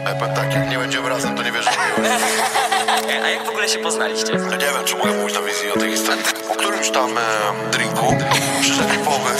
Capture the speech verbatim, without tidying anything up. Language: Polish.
Ja powiem tak, jak nie będziemy razem, to nie wierzę w miłość. A jak w ogóle się poznaliście? No nie wiem, czy mogę mówić na wizji o tej historii. Po którymś tam e, drinku przyszedł mi pomysł,